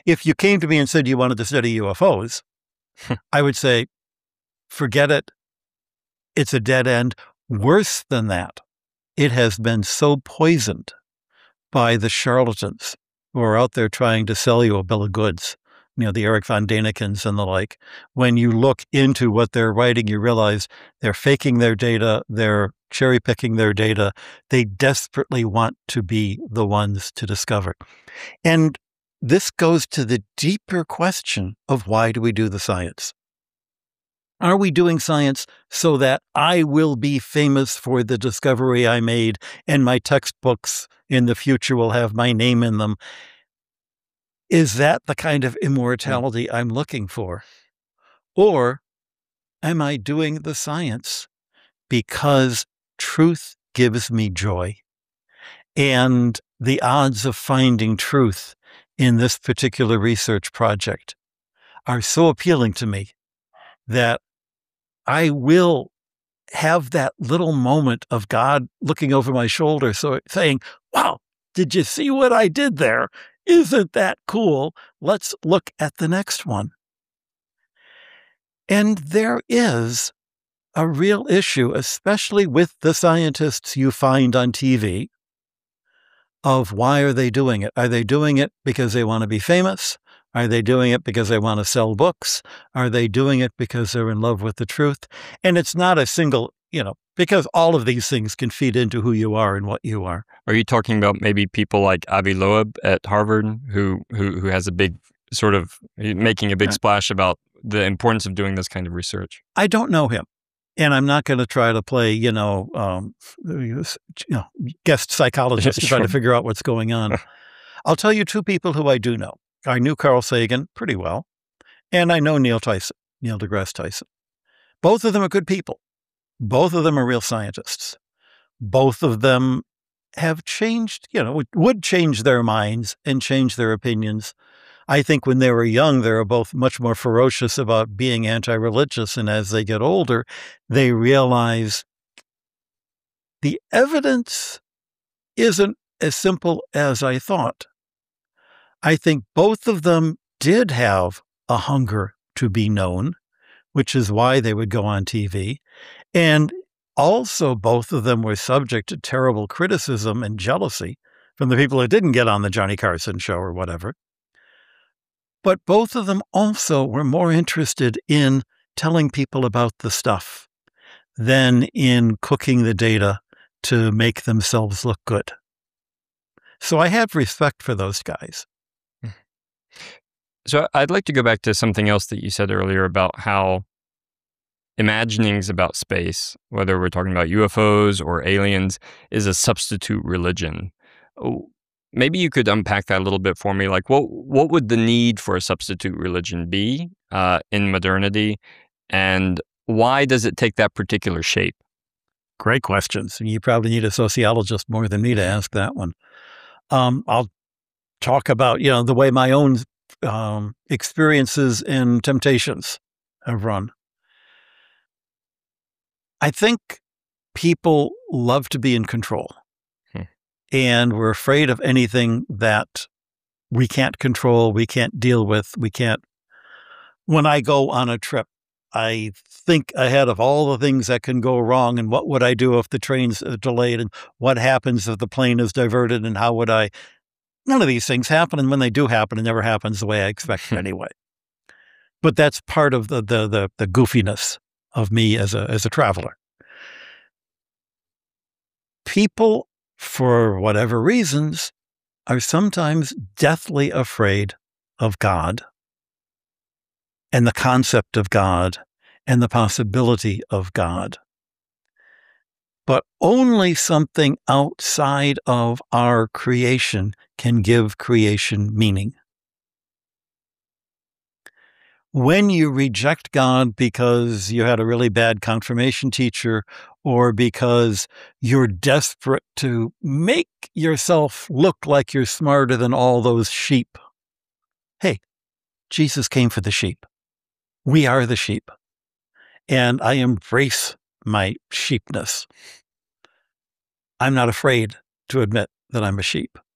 if you came to me and said you wanted to study UFOs, I would say, forget it. It's a dead end. Worse than that, it has been so poisoned by the charlatans who are out there trying to sell you a bill of goods, the Eric von Danikens and the like. When you look into what they're writing, you realize they're faking their data, they're cherry picking their data. They desperately want to be the ones to discover. And this goes to the deeper question of why do we do the science? Are we doing science so that I will be famous for the discovery I made and my textbooks in the future will have my name in them? Is that the kind of immortality I'm looking for? Or am I doing the science because truth gives me joy? And the odds of finding truth in this particular research project are so appealing to me that I will have that little moment of God looking over my shoulder, saying, wow, did you see what I did there? Isn't that cool? Let's look at the next one. And there is a real issue, especially with the scientists you find on TV, of why are they doing it? Are they doing it because they want to be famous? Are they doing it because they want to sell books? Are they doing it because they're in love with the truth? And it's not a single, because all of these things can feed into who you are and what you are. Are you talking about maybe people like Avi Loeb at Harvard, who has a big sort of making a big splash about the importance of doing this kind of research? I don't know him. And I'm not going to try to play, guest psychologist to try to figure out what's going on. I'll tell you two people who I do know. I knew Carl Sagan pretty well, and I know Neil deGrasse Tyson. Both of them are good people. Both of them are real scientists. Both of them have changed, would change their minds and change their opinions. I think when they were young, they were both much more ferocious about being anti-religious, and as they get older, they realize the evidence isn't as simple as I thought. I think both of them did have a hunger to be known, which is why they would go on TV. And also, both of them were subject to terrible criticism and jealousy from the people who didn't get on the Johnny Carson show or whatever. But both of them also were more interested in telling people about the stuff than in cooking the data to make themselves look good. So I have respect for those guys. So I'd like to go back to something else that you said earlier about how imaginings about space, whether we're talking about UFOs or aliens, is a substitute religion. Maybe you could unpack that a little bit for me. Like, what would the need for a substitute religion be in modernity, and why does it take that particular shape? Great questions. You probably need a sociologist more than me to ask that one. I'll talk about, the way my own experiences and temptations have run. I think people love to be in control. And we're afraid of anything that we can't control, we can't deal with, When I go on a trip, I think ahead of all the things that can go wrong and what would I do if the train's delayed and what happens if the plane is diverted and how would I... None of these things happen, and when they do happen, it never happens the way I expect it anyway. But that's part of the goofiness of me as a traveler. People, for whatever reasons, are sometimes deathly afraid of God and the concept of God and the possibility of God. But only something outside of our creation can give creation meaning. When you reject God because you had a really bad confirmation teacher or because you're desperate to make yourself look like you're smarter than all those sheep, hey, Jesus came for the sheep. We are the sheep. And I embrace my sheepness. I'm not afraid to admit that I'm a sheep.